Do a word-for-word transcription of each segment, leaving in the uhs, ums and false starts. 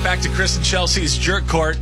right, back to Chris and Chelsea's Jerk Court.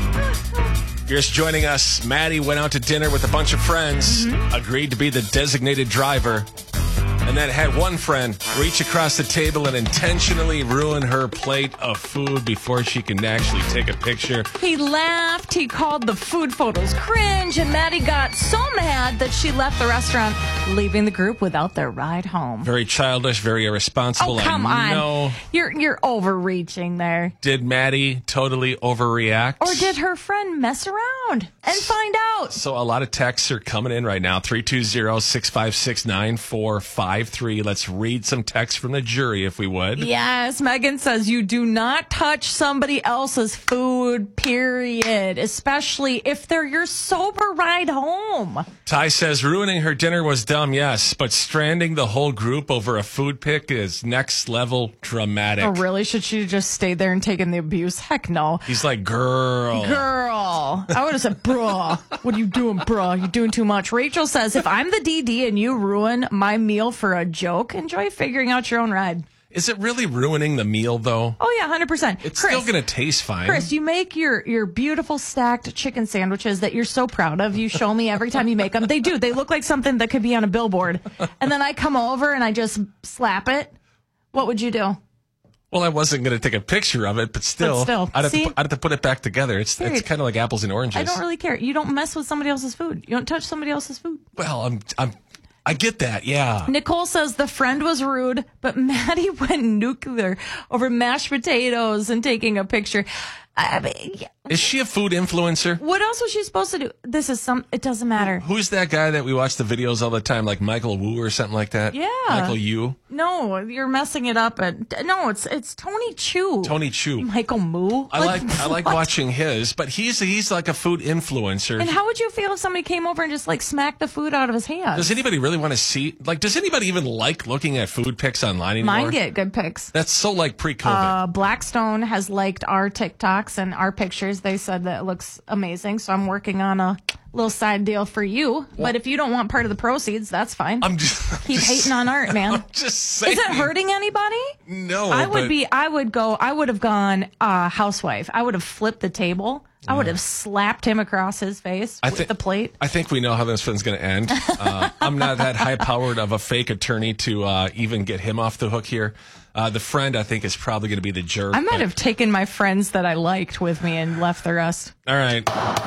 You're just joining us. Maddie went out to dinner with a bunch of friends, mm-hmm. agreed to be the designated driver, and then had one friend reach across the table and intentionally ruin her plate of food before she can actually take a picture. He laughed. He called the food photos cringe, and Maddie got so mad that she left the restaurant, leaving the group without their ride home. Very childish, very irresponsible. Oh, come I know. on. You're, you're overreaching there. Did Maddie totally overreact? Or did her friend mess around and find out? So a lot of texts are coming in right now. three two zero, six five six, nine four five three. Let's read some texts from the jury, if we would. Yes, Megan says you do not touch somebody else's food, period, especially if they're your sober ride home. Ty says ruining her dinner was dumb, yes, but stranding the whole group over a food pick is next level dramatic. Oh, really? Should she just stay there and taken the abuse? Heck no. He's like, girl. Girl. I would have said, bruh. What are you doing, bruh? You're doing too much. Rachel says, if I'm the D D and you ruin my meal for a joke, enjoy figuring out your own ride. Is it really ruining the meal, though? Oh, yeah, one hundred percent. It's Chris, still going to taste fine. Chris, you make your, your beautiful stacked chicken sandwiches that you're so proud of. You show me every time you make them. They do. They look like something that could be on a billboard. And then I come over and I just slap it. What would you do? Well, I wasn't going to take a picture of it, but still, but still I'd, have see? to, I'd have to put it back together. It's it's kind of like apples and oranges. I don't really care. You don't mess with somebody else's food. You don't touch somebody else's food. Well, I'm I'm I get that, yeah. Nicole says the friend was rude, but Maddie went nuclear over mashed potatoes and taking a picture. I mean, is she a food influencer? What else was she supposed to do? This is some. It doesn't matter. Who's that guy that we watch the videos all the time, like Michael Wu or something like that? Yeah, Michael Yu. No, you're messing it up. And no, it's it's Tony Chu. Tony Chu. Michael Moo. I like, like I like watching his, but he's he's like a food influencer. And how would you feel if somebody came over and just like smacked the food out of his hand? Does anybody really want to see? Like, does anybody even like looking at food pics online anymore? Mine get good pics. That's so like pre-COVID. Uh, Blackstone has liked our TikToks and our pictures. They said that it looks amazing, so I'm working on a little side deal for you. Well, but if you don't want part of the proceeds, that's fine. I'm just I'm keep just, hating on art, man. I'm just saying. Is it hurting anybody? No, I would but... be. I would go. I would have gone uh, housewife. I would have flipped the table. I would have slapped him across his face I with th- the plate. I think we know how this one's going to end. Uh, I'm not that high-powered of a fake attorney to uh, even get him off the hook here. Uh, the friend, I think, is probably going to be the jerk. I might but... have taken my friends that I liked with me and left the rest. All right.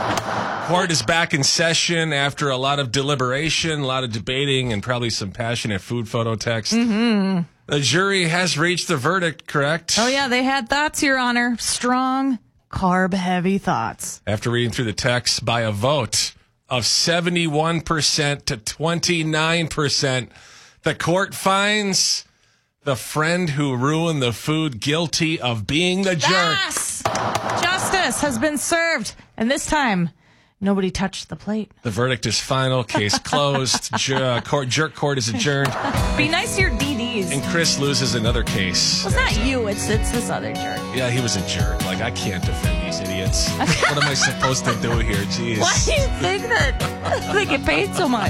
Court is back in session after a lot of deliberation, a lot of debating, and probably some passionate food photo text. Mm-hmm. The jury has reached a verdict, correct? Oh, yeah, they had thoughts, Your Honor. Strong, carb-heavy thoughts. After reading through the text, by a vote of seventy-one percent to twenty-nine percent, the court finds the friend who ruined the food guilty of being the jerk. Yes! Justice has been served. And this time, nobody touched the plate. The verdict is final. Case closed. Jer- court, jerk court is adjourned. Be nice to your D Ds. And Chris loses another case. Well, it's not you. It's it's this other jerk. Yeah, he was a jerk. Like, I can't defend these idiots. What am I supposed to do here? Jeez. Why do you think that they get paid so much?